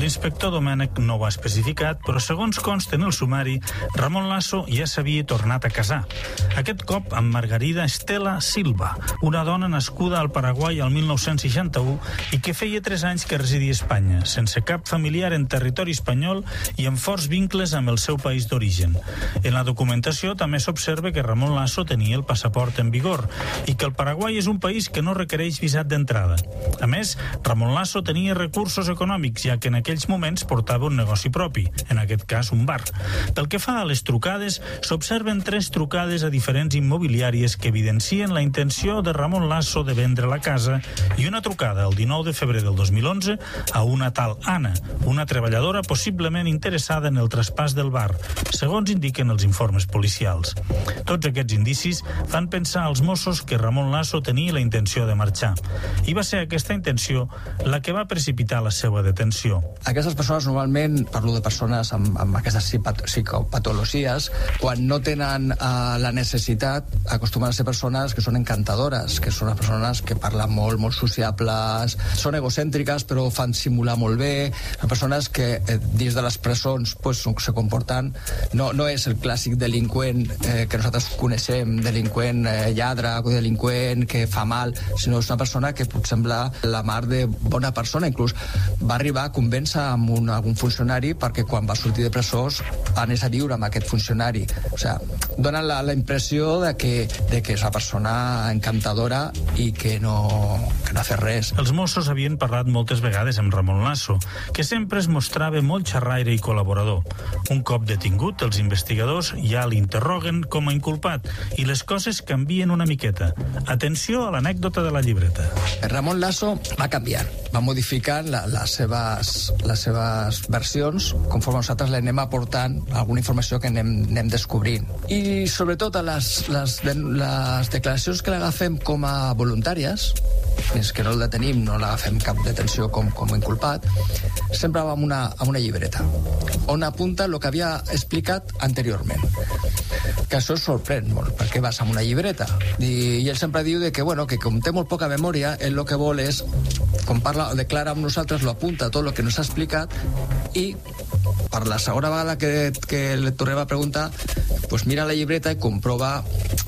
L'inspector Domènech no ho ha especificat, però segons consta en el sumari, Ramon Lasso ja s'havia tornat a casar. Aquest cop amb Margarida Estela Silva, una dona nascuda al Paraguai al 1961 i que feia 3 anys que residia a Espanya, sense cap familiar en territori espanyol i amb forts vincles amb el seu país d'origen. En la documentació també s'observa que Ramon Lasso tenia el passaport en vigor i que el Paraguai és un país que no requereix visat d'entrada. A més, Ramon Lasso tenia recursos econòmics, ja que en aquells moments portava un negoci propi, en aquest cas un bar. Pel que fa a les trucades, s'observen 3 trucades a diferents immobiliàries que evidencien la intenció de Ramon Lasso de vendre la casa i una trucada el 19 de febrer del 2011 a una tal Anna, una treballadora possiblement interessada en el traspàs del bar, segons indiquen els informes policials. Tots aquests indicis fan pensar als Mossos que Ramon Lasso tenia la intenció de marxar. I va ser aquesta intenció la que va precipitar la seva detenció. Aquestes persones, normalment, parlo de persones amb aquestes psicopatologies, quan no tenen la necessitat, acostumen a ser persones que són encantadores, que són persones que parlen molt, molt sociables, són egocèntriques però fan simular molt bé, són persones que dins de les presons se comporten, no és el clàssic delinqüent que nosaltres coneixem, delinqüent lladre, delinqüent que fa mal, sinó és una persona que pot semblar la mar de bona persona. Inclús va arribar a convèncer amb algun funcionari perquè quan va sortir de presó anés a viure amb aquest funcionari. O sigui, donen la impressió de que és una persona encantadora i que no ha fet res. Els Mossos havien parlat moltes vegades amb Ramon Lasso, que sempre es mostrava molt xerraire i col·laborador. Un cop detingut, els investigadors ja l'interroguen com a inculpat i les coses canvien una miqueta. Atenció a l'anècdota de la llibreta. Ramon Lasso va canviant, va modificant les seves versions conforme nosaltres li anem aportant alguna informació que anem descobrint. I sobretot a les declaracions que l'agafem com a voluntàries, fins que no el detenim, no l'agafem cap detenció com a inculpat, sempre va amb una llibreta on apunta el que havia explicat anteriorment. Que això sorprèn molt, perquè vas amb una llibreta. I ell sempre diu que com té molt poca memòria, ell el que vol és, quan declara amb nosaltres, lo apunta tot el que nos ha explicat i per la segona vegada que li tornem a preguntar, mira la llibreta i comprova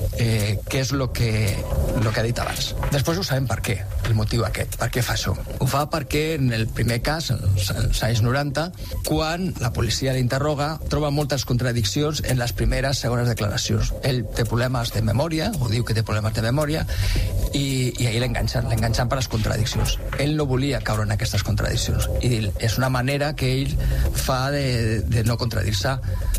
què és el que ha dit abans. Després ho sabem per què, el motiu aquest, per què fa això. Ho fa perquè en el primer cas, als anys 90, quan la policia l'interroga, troba moltes contradiccions en les primeres, segones declaracions. Ell té problemes de memòria, o diu que té problemes de memòria, i ahir l'enganxen per les contradiccions. Ell no volia caure en aquestes contradiccions. I és una manera que ell fa de no contradir-se.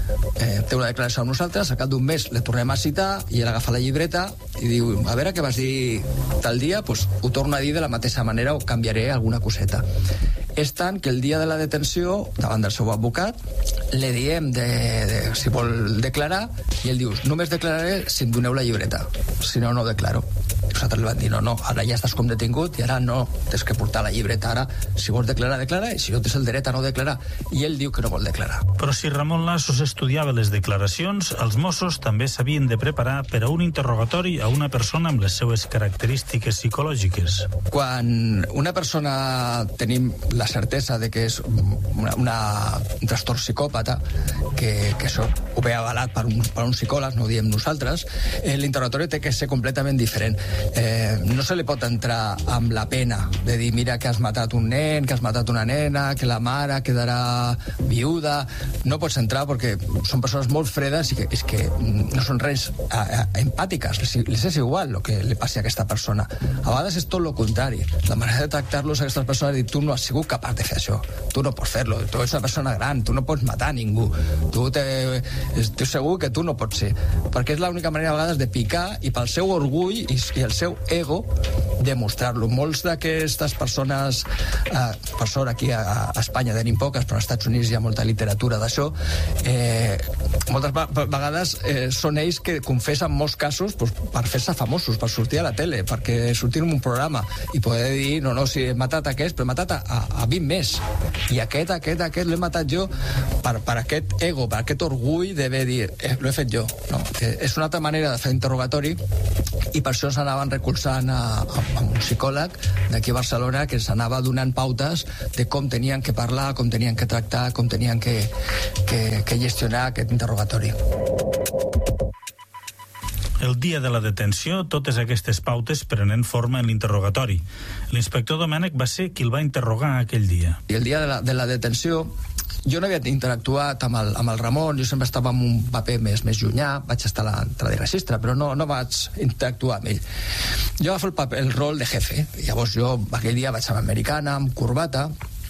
Té una declaració amb nosaltres, al cap d'un mes le tornem a citar i ell agafa la llibreta i diu, a veure què vas dir tal dia, ho torno a dir de la mateixa manera o canviaré alguna coseta. És tant que el dia de la detenció, davant del seu advocat, li diem si vol declarar i ell diu, només declararé si em doneu la llibreta, si no, no declaro. Nosaltres li vam dir, no, ara ja estàs com detingut i ara no, tens que portar la llibreta, ara si vols declarar, declara, i si no tens el dret a no declarar. I ell diu que no vol declarar. Però si Ramon Lasso s'estudiava les declaracions, els Mossos també s'havien de preparar per a un interrogatori a una persona amb les seues característiques psicològiques. Quan una persona tenim la certesa de que és un trastorn psicòpata, que això ho ve avalat per un psicòleg, no ho diem nosaltres, l'interrogatori té que ser completament diferent. No se li pot entrar amb la pena de dir, mira que has matat un nen, que has matat una nena, que la mare quedarà viuda. No pots entrar perquè són persones molt fredes i que no són res empàtiques, les és igual el que li passi a aquesta persona. A vegades és tot el contrari. La manera de tractar-los a aquestes persones és dir, tu no has sigut capaç de fer això, tu no pots fer-lo, tu ets una persona gran, tu no pots matar ningú, estic segur que tu no pots ser, perquè és l'única manera a vegades de picar i pel seu orgull i el seu ego demostrar-lo. Molts d'aquestes persones, per sort aquí a Espanya tenim poques, però als Estats Units hi ha molta literatura d'això, moltes vegades són ells que confessen molts casos per fer-se famosos, per sortir a la tele, perquè sortir en un programa i poder dir, no, si he matat aquest, però he matat a 20 més, i aquest l'he matat jo per aquest ego, per aquest orgull d'haver dit, l'he fet jo, no? És una altra manera de fer interrogatori i per això s'han anaven recolzant a un psicòleg d'aquí a Barcelona que ens anava donant pautes de com tenien que parlar, com tenien que tractar, com tenien que gestionar aquest interrogatori. El dia de la detenció, totes aquestes pautes prenen forma en l'interrogatori. L'inspector Domènech va ser qui el va interrogar aquell dia. I el dia de la detenció, jo no havia interactuat amb el Ramon, jo sempre estava en un paper més llunyà, vaig estar a l'entrada de registre, però no vaig interactuar amb ell. Jo agafo el rol de jefe. Llavors jo aquell dia vaig a l'americana, amb corbata,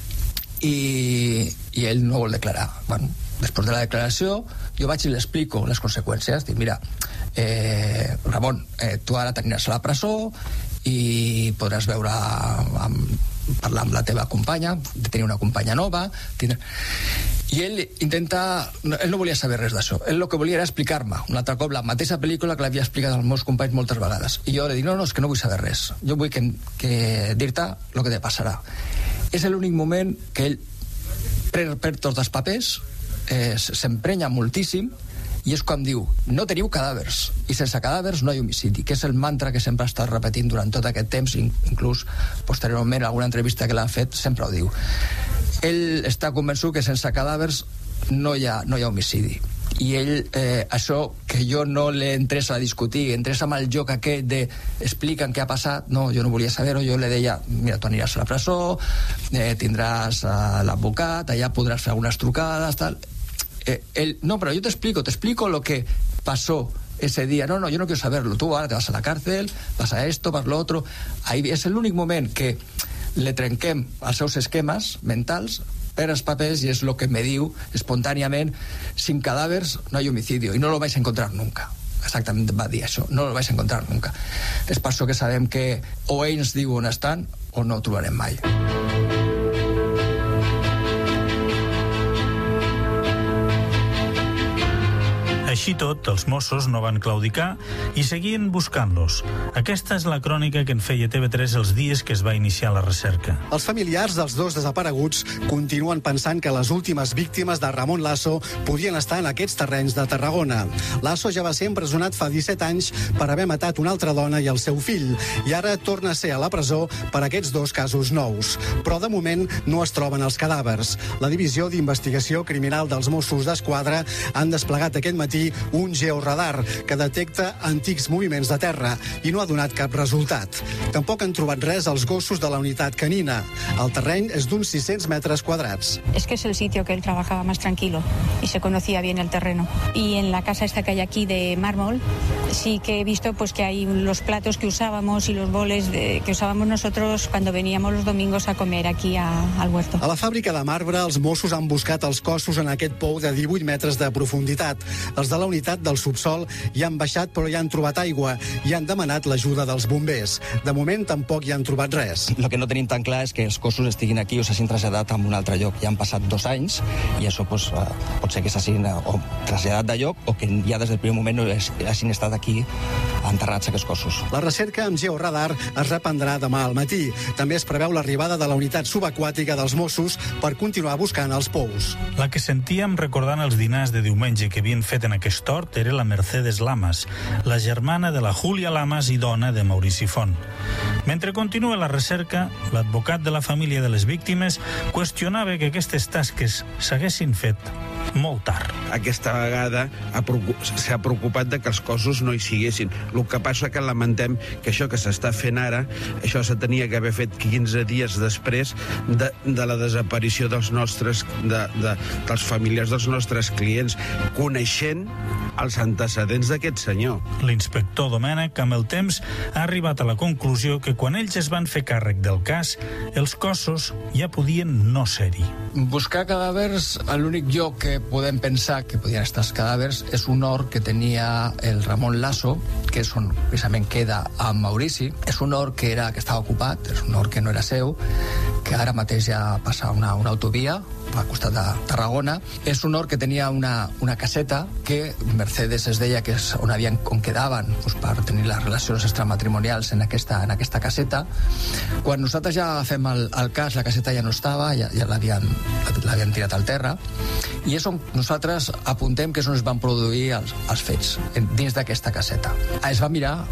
i ell no vol declarar. Bueno, després de la declaració, jo vaig i l'explico les conseqüències. Dic, mira, Ramon, tu ara t'aniràs a la presó i podràs veure parlar amb la teva companya, de tenir una companya nova. I ell ell no volia saber res d'això. Ell el que volia era explicar-me un altre cop la mateixa pel·lícula que l'havia explicat als meus companys moltes vegades. I jo li dic, no, és que no vull saber res. Jo vull dir-te el que te passarà. És l'únic moment que ell perd tots els papers, s'emprenya moltíssim, i és quan diu, no teniu cadàvers, i sense cadàvers no hi ha homicidi, que és el mantra que sempre ha estat repetint durant tot aquest temps, inclús posteriorment alguna entrevista que l'ha fet sempre ho diu. Ell està convençut que sense cadàvers no hi ha homicidi, i ell, això que jo no l'entrés a discutir, entrés amb el joc aquell de expliquen què ha passat, no, jo no volia saber-ho, jo le deia, mira, tu aniràs a la presó, tindràs l'advocat, allà podràs fer algunes trucades, tal. No, pero yo te explico lo que pasó ese día. No, yo no quiero saberlo. Tú ahora te vas a la cárcel, vas a esto, vas a lo otro. Ahí és l'únic moment que le trenquem els seus esquemes mentals per els papers, i és el que me diu espontàniament, sin cadàvers no hay homicidio, y no lo vais a encontrar nunca. Exactament va dir això, no lo vais a encontrar nunca. És per això que sabem que o ell ens diu on estan o no ho trobarem mai. Així tot, els Mossos no van claudicar i seguien buscant-los. Aquesta és la crònica que en feia TV3 els dies que es va iniciar la recerca. Els familiars dels dos desapareguts continuen pensant que les últimes víctimes de Ramon Lasso podien estar en aquests terrenys de Tarragona. Lasso ja va ser empresonat fa 17 anys per haver matat una altra dona i el seu fill, i ara torna a ser a la presó per aquests dos casos nous. Però de moment no es troben els cadàvers. La Divisió d'Investigació Criminal dels Mossos d'Esquadra han desplegat aquest matí un georadar que detecta antics moviments de terra i no ha donat cap resultat. Tampoc han trobat res als gossos de la unitat canina. El terreny és d'uns 600 metres quadrats. Es que es el sitio que él trabajaba más tranquilo y se conocía bien el terreno. Y en la casa esta que hay aquí de mármol, sí que he visto pues que hay los platos que usábamos y los boles que usábamos nosotros cuando veníamos los domingos a comer aquí al huerto. A la fàbrica de marbre, els Mossos han buscat els cossos en aquest pou de 18 metres de profunditat. Els de la unitat del subsol hi han baixat però hi han trobat aigua i han demanat l'ajuda dels bombers. De moment tampoc hi han trobat res. El que no tenim tan clar és que els cossos estiguin aquí o s'hagin traslladat a un altre lloc. Ja han passat 2 anys i això pot ser que s'hagin traslladat de lloc o que ja des del primer moment no hagin estat aquí enterrats aquests cossos. La recerca amb georadar es reprendrà demà al matí. També es preveu l'arribada de la unitat subaquàtica dels Mossos per continuar buscant els pous. La que sentíem recordant els dinars de diumenge que havien fet en aquest hort era la Mercedes Lamas, la germana de la Júlia Lamas i dona de Maurici Font. Mentre continua la recerca, l'advocat de la família de les víctimes qüestionava que aquestes tasques s'haguessin fet molt tard. Aquesta vegada s'ha preocupat de que els cossos no hi siguessin. El que passa que lamentem que això que s'està fent ara, això se tenia que haver fet 15 dies després de la desaparició dels familiars dels nostres clients, coneixent els antecedents d'aquest senyor. L'inspector Domènech, amb el temps, ha arribat a la conclusió que quan ells es van fer càrrec del cas, els cossos ja podien no ser-hi. Buscar cadàvers, l'únic lloc que podem pensar que podien estar els cadàvers és un hort que tenia el Ramon Lasso, que és on precisament queda amb Maurici. És un hort que estava ocupat, és un hort que no era seu, que ara mateix ja passa una autovia al costat de Tarragona. És un hort que tenia una caseta que Mercedes es deia que és on quedaven per tenir les relacions extramatrimonials en aquesta caseta. Quan nosaltres ja fem el cas, la caseta ja no estava, ja l'havien tirat al terra, i és on nosaltres apuntem que és on es van produir els fets, dins d'aquesta caseta. Es va mirar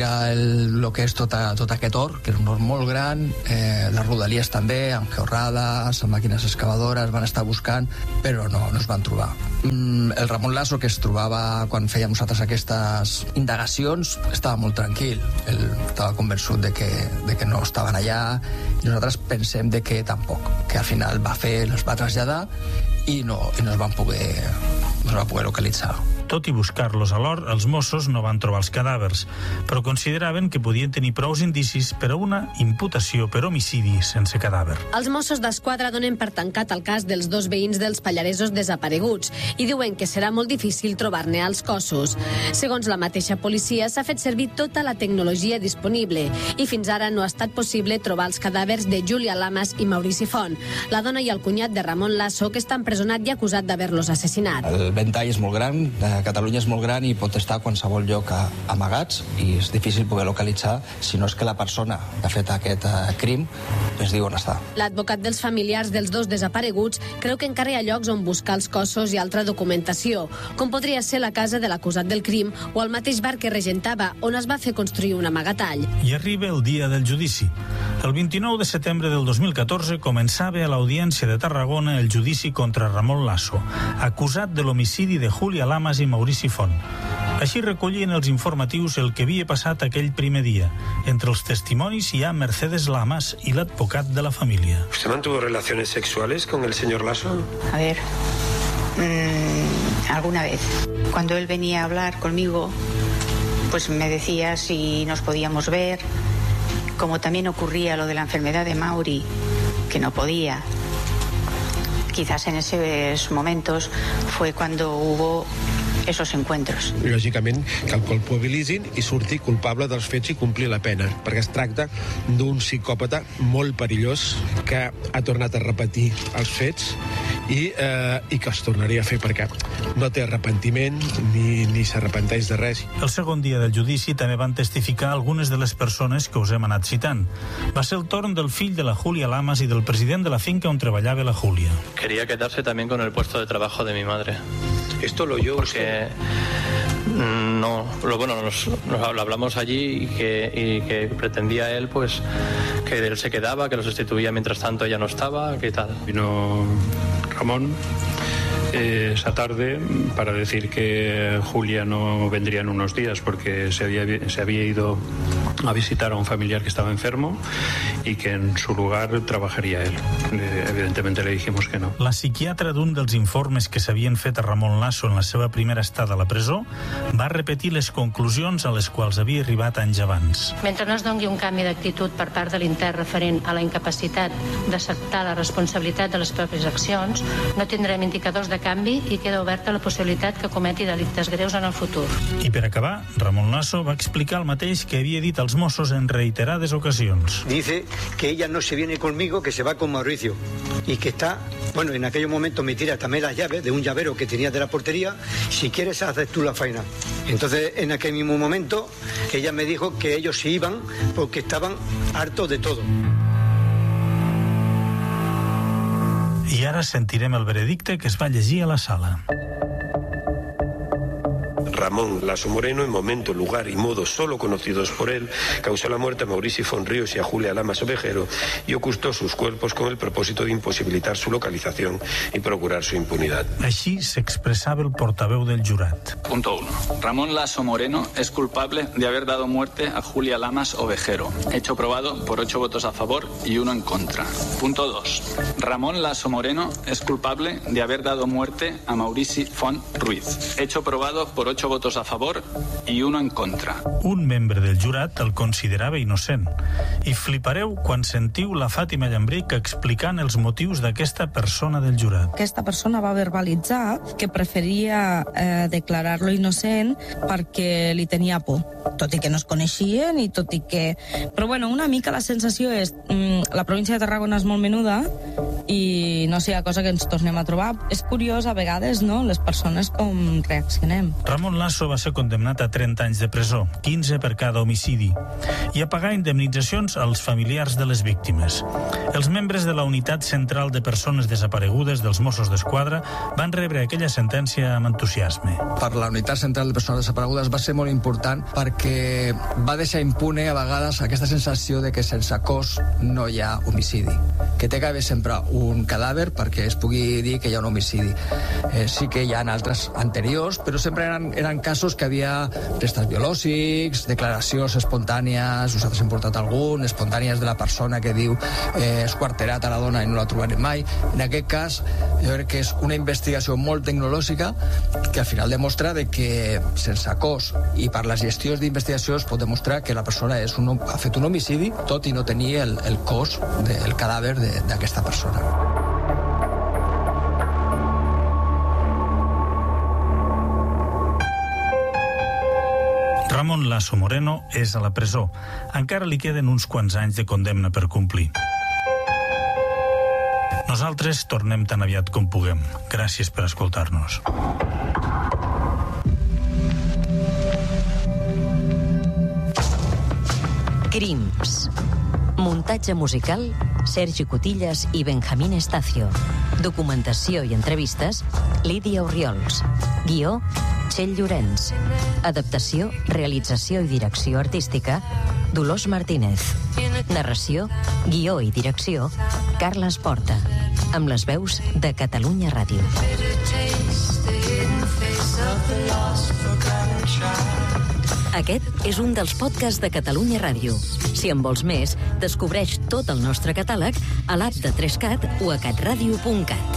el que és tot aquest hort, que és un hort molt gran, les rodalies també, amb georrades, amb màquines excavadores, van estar buscant, però no es van trobar. El Ramon Lasso, que es trobava quan fèiem nosaltres aquestes indagacions, estava molt tranquil. Ell estava convençut de que no estaven allà, i nosaltres pensem de que tampoc, que al final els va traslladar i no es van poder localitzar. Tot i buscar-los a l'hort, els Mossos no van trobar els cadàvers, però consideraven que podien tenir prous indicis per a una imputació per homicidi sense cadàver. Els Mossos d'Esquadra donen per tancat el cas dels 2 veïns dels pallaresos desapareguts i diuen que serà molt difícil trobar-ne els cossos. Segons la mateixa policia, s'ha fet servir tota la tecnologia disponible i fins ara no ha estat possible trobar els cadàvers de Júlia Lamas i Maurici Font, la dona i el cunyat de Ramon Lasso, que està empresonat i acusat d'haver-los assassinat. El ventall és molt gran, Catalunya és molt gran i pot estar a qualsevol lloc amagats, i és difícil poder localitzar si no és que la persona que ha fet aquest crim ens diu on està. L'advocat dels familiars dels 2 desapareguts creu que encara hi ha llocs on buscar els cossos i altra documentació, com podria ser la casa de l'acusat del crim o el mateix bar que regentava, on es va fer construir un amagatall. I arriba el dia del judici. El 29 de setembre del 2014 començava a l'Audiència de Tarragona el judici contra Ramon Lasso, acusat de l'homicidi de Júlia Lamas i Maurici Font. Així recollien els informatius el que havia passat aquell primer dia. Entre els testimonis hi ha Mercedes Lamas i l'advocat de la família. ¿Usted mantuvo relaciones sexuales con el señor Lasso? A ver, alguna vez. Cuando él venía a hablar conmigo, pues me decía si nos podíamos ver, como también ocurría lo de la enfermedad de Mauri, que no podía. Quizás en esos momentos fue cuando hubo esos encuentros. Lògicament, que el culpabilitzin i surti culpable dels fets i complir la pena, perquè es tracta d'un psicòpata molt perillós que ha tornat a repetir els fets i que els tornaria a fer, perquè no té arrepentiment ni s'arrepenteix de res. El segon dia del judici també van testificar algunes de les persones que us hem anat citant. Va ser el torn del fill de la Júlia Lamas i del president de la finca on treballava la Júlia. Quería quedarse también con el puesto de trabajo de mi madre. ¿Esto lo oyó porque no, lo hablamos allí y que pretendía él, pues, que él se quedaba, que lo sustituía mientras tanto ella no estaba, ¿qué tal? Vino Ramón esa tarde para decir que Julia no vendría en unos días porque se había ido a visitar a un familiar que estaba enfermo y que en su lugar trabajaría él. Evidentemente le dijimos que no. La psiquiatra d'un dels informes que s'havien fet a Ramon Lasso en la seva primera estada a la presó va repetir les conclusions a les quals havia arribat anys abans. Mentre no es doni un canvi d'actitud per part de l'intern referent a la incapacitat d'acceptar la responsabilitat de les pròpies accions, no tindrem indicadors de canvi i queda oberta la possibilitat que cometi delictes greus en el futur. I per acabar, Ramon Lasso va explicar el mateix que havia dit als Mossos en reiterades ocasions. Dice que ella no se viene conmigo, que se va con Mauricio y que está, bueno, en aquel momento me tira también las llaves de un llavero que tenía de la portería, si quieres haces tú la faena. Entonces en aquel mismo momento ella me dijo que ellos se iban porque estaban hartos de todo. I ara sentirem el veredicte que es va llegir a la sala. Ramón Lasso Moreno, en momento, lugar y modo solo conocidos por él, causó la muerte a Maurici Font Ríos y a Julia Lamas Ovejero y ocultó sus cuerpos con el propósito de imposibilitar su localización y procurar su impunidad. Així s'expressava el portaveu del jurat. Punto 1. Ramón Lasso Moreno es culpable de haber dado muerte a Julia Lamas Ovejero, hecho probado por 8 votos a favor y 1 en contra. Punto 2. Ramón Lasso Moreno es culpable de haber dado muerte a Maurici Font Ruiz, hecho probado por 8 votos a favor y 1 en contra. Un membre del jurat el considerava innocent. I flipareu quan sentiu la Fàtima Llambrich explicant els motius d'aquesta persona del jurat. Aquesta persona va verbalitzar que preferia declarar-lo innocent perquè li tenia por, tot i que no es coneixien i tot i que... Però bueno, una mica la sensació és la província de Tarragona és molt menuda i no sé, hi ha cosa que ens tornem a trobar. És curiós a vegades, no?, les persones com reaccionem. Ramon Lasso va ser condemnat a 30 anys de presó, 15 per cada homicidi, i a pagar indemnitzacions als familiars de les víctimes. Els membres de la Unitat Central de Persones Desaparegudes dels Mossos d'Esquadra van rebre aquella sentència amb entusiasme. Per la Unitat Central de Persones Desaparegudes va ser molt important perquè va deixar impune a vegades aquesta sensació de que sense cos no hi ha homicidi, que té que haver sempre un cadàver perquè es pugui dir que hi ha un homicidi. Sí que hi ha altres anteriors, però sempre eren casos que havia restes biològics, declaracions espontànies, nosaltres hem portat algun, espontànies de la persona que diu esquarterat a la dona i no la trobarem mai. En aquest cas, jo crec que és una investigació molt tecnològica que al final demostra que sense cos i per les gestions d'investigació es pot demostrar que la persona ha fet un homicidi tot i no tenir el cos, el cadàver d'aquesta persona. Ramon Lasso Moreno és a la presó. Encara li queden uns quants anys de condemna per complir. Nosaltres tornem tan aviat com puguem. Gràcies per escoltar-nos. Crims. Muntatge musical, Sergi Cotillas i Benjamín Estacio. Documentació i entrevistes, Lídia Orriols. Guió, Txell Llorenç. Adaptació, realització i direcció artística, Dolors Martínez. Narració, guió i direcció, Carles Porta. Amb les veus de Catalunya Ràdio. Aquest és un dels podcasts de Catalunya Ràdio. Si en vols més, descobreix tot el nostre catàleg a l'app de 3CAT o a catradio.cat.